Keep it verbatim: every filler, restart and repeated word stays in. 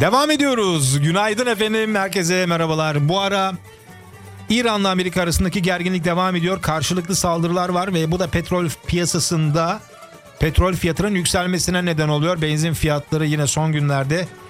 Devam ediyoruz. Günaydın efendim. Herkese merhabalar. Bu ara İran'la Amerika arasındaki gerginlik devam ediyor. Karşılıklı saldırılar var ve bu da petrol piyasasında petrol fiyatının yükselmesine neden oluyor. Benzin fiyatları yine son günlerde